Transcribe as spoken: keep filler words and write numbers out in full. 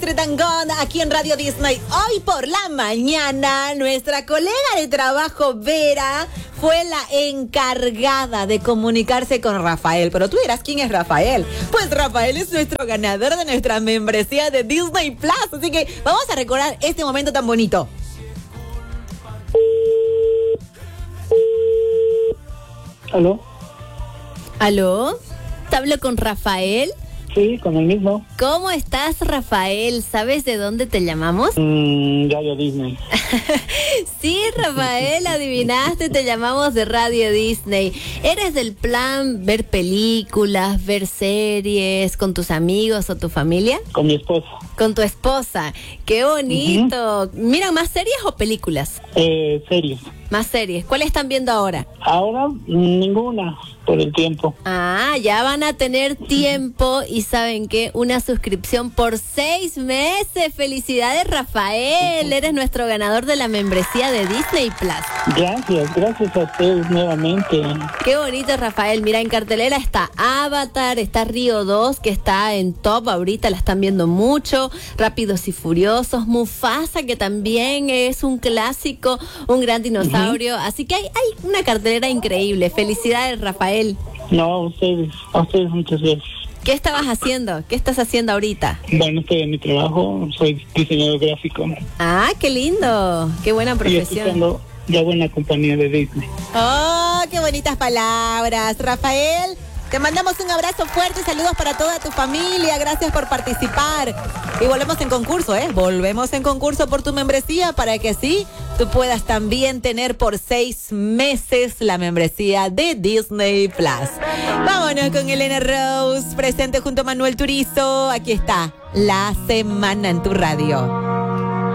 Tretangón, aquí en Radio Disney. Hoy por la mañana, nuestra colega de trabajo, Vera, fue la encargada de comunicarse con Rafael. Pero tú dirás, ¿quién es Rafael? Pues Rafael es nuestro ganador de nuestra membresía de Disney Plus. Así que vamos a recordar este momento tan bonito. ¿Aló? ¿Aló? ¿Te hablo con Rafael? Sí, con el mismo. ¿Cómo estás, Rafael? ¿Sabes de dónde te llamamos? Mm, Radio Disney. Sí, Rafael, adivinaste, te llamamos de Radio Disney. ¿Eres del plan ver películas, ver series con tus amigos o tu familia? Con mi esposa. Con tu esposa. ¡Qué bonito! Uh-huh. ¿Miran más series o películas? Eh, series. Más series. ¿Cuáles están viendo ahora? Ahora, ninguna, por el tiempo. Ah, ya van a tener tiempo y ¿saben qué? Una suscripción por seis meses. ¡Felicidades, Rafael! Eres nuestro ganador de la membresía de Disney Plus. Gracias, gracias a ustedes nuevamente. Qué bonito, Rafael. Mira, en cartelera está Avatar, está Río dos, que está en top ahorita, la están viendo mucho. Rápidos y Furiosos, Mufasa, que también es un clásico, un gran dinosaurio. Uh-huh. Así que hay, hay una cartelera increíble. Felicidades, Rafael. No, a ustedes, a ustedes muchas gracias. ¿Qué estabas haciendo? ¿Qué estás haciendo ahorita? Bueno, estoy en mi trabajo, soy diseñador gráfico. Ah, qué lindo, qué buena profesión. Y escuchando la buena compañía de Disney. Oh, qué bonitas palabras, Rafael. Te mandamos un abrazo fuerte, saludos para toda tu familia, gracias por participar. Y volvemos en concurso, ¿eh? Volvemos en concurso por tu membresía para que sí, tú puedas también tener por seis meses la membresía de Disney Plus. Vámonos con Elena Rose, presente junto a Manuel Turizo. Aquí está, La Semana en tu radio.